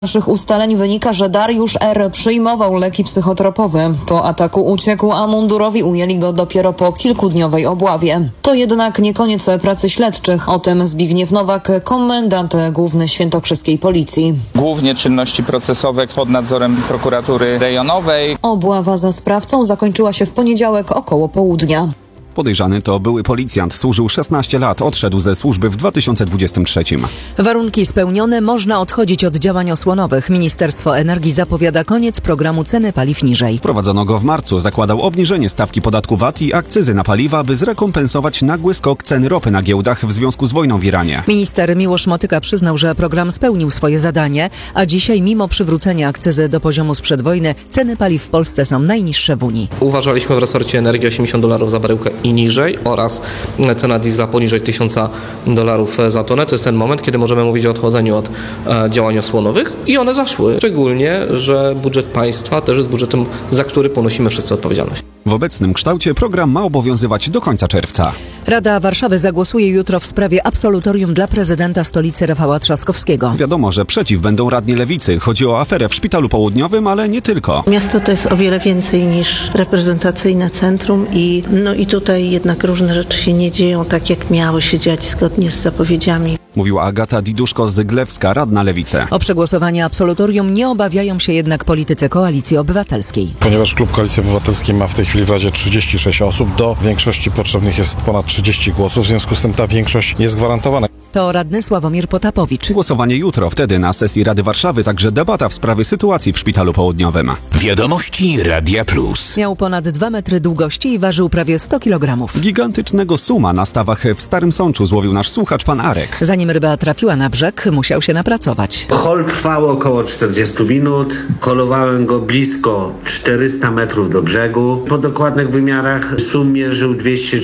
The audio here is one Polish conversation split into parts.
Z naszych ustaleń wynika, że Dariusz R. przyjmował leki psychotropowe. Po ataku uciekł, a mundurowi ujęli go dopiero po kilkudniowej obławie. To jednak nie koniec pracy śledczych. O tym Zbigniew Nowak, komendant główny świętokrzyskiej policji. Głównie czynności procesowe pod nadzorem prokuratury rejonowej. Obława za sprawcą zakończyła się w poniedziałek około południa. Podejrzany to były policjant, służył 16 lat, odszedł ze służby w 2023. Warunki spełnione, można odchodzić od działań osłonowych. Ministerstwo Energii zapowiada koniec programu ceny paliw niżej. Wprowadzono go w marcu, zakładał obniżenie stawki podatku VAT i akcyzy na paliwa, by zrekompensować nagły skok ceny ropy na giełdach w związku z wojną w Iranie. Minister Miłosz Motyka przyznał, że program spełnił swoje zadanie, a dzisiaj mimo przywrócenia akcyzy do poziomu sprzed wojny, ceny paliw w Polsce są najniższe w Unii. Uważaliśmy w resorcie energii $80 za baryłkę i niżej oraz cena diesla poniżej $1000 za tonę. To jest ten moment, kiedy możemy mówić o odchodzeniu od działań osłonowych i one zaszły. Szczególnie, że budżet państwa też jest budżetem, za który ponosimy wszyscy odpowiedzialność. W obecnym kształcie program ma obowiązywać do końca czerwca. Rada Warszawy zagłosuje jutro w sprawie absolutorium dla prezydenta stolicy Rafała Trzaskowskiego. Wiadomo, że przeciw będą radni Lewicy. Chodzi o aferę w Szpitalu Południowym, ale nie tylko. Miasto to jest o wiele więcej niż reprezentacyjne centrum i tutaj jednak różne rzeczy się nie dzieją tak, jak miały się dziać zgodnie z zapowiedziami. Mówiła Agata Diduszko-Zyglewska, radna Lewicy. O przegłosowanie absolutorium nie obawiają się jednak politycy Koalicji Obywatelskiej. Ponieważ klub Koalicji Obywatelskiej ma w tej chwili w Radzie 36 osób, do większości potrzebnych jest ponad 30 głosów, w związku z tym ta większość jest gwarantowana. To radny Sławomir Potapowicz. Głosowanie jutro, wtedy na sesji Rady Warszawy także debata w sprawie sytuacji w Szpitalu Południowym. Wiadomości Radia Plus. Miał ponad 2 metry długości i ważył prawie 100 kg. Gigantycznego suma na stawach w Starym Sączu złowił nasz słuchacz pan Arek. Zanim ryba trafiła na brzeg, musiał się napracować. Hol trwał około 40 minut. Holowałem go blisko 400 metrów do brzegu. Po dokładnych wymiarach sum mierzył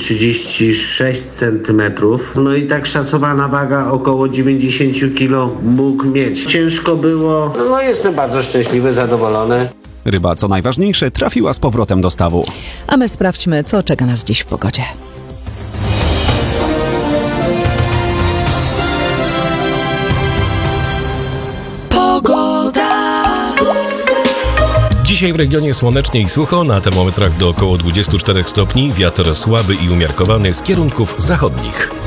236 cm. No i tak szacowana waga około 90 kg mógł mieć. Ciężko było. No jestem bardzo szczęśliwy, zadowolony. Ryba, co najważniejsze, trafiła z powrotem do stawu. A my sprawdźmy, co czeka nas dziś w pogodzie. Dzisiaj w regionie słonecznie i sucho, na termometrach do około 24 stopni, wiatr słaby i umiarkowany z kierunków zachodnich.